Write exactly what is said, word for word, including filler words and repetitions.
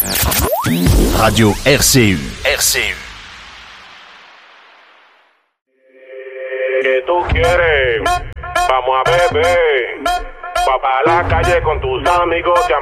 Radio R C U. R C U. ¿Qué tú quieres? Vamos a beber. Va para la calle con tus amigos y